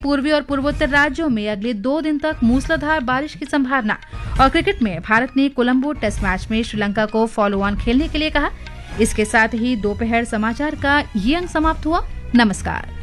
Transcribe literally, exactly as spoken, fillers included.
पूर्वी और पूर्वोत्तर राज्यों में अगले दो दिन तक मूसलाधार बारिश की संभावना। और क्रिकेट में भारत ने कोलंबो टेस्ट मैच में श्रीलंका को फॉलो ऑन खेलने के लिए कहा। इसके साथ ही दोपहर समाचार का ये अंक समाप्त हुआ। नमस्कार।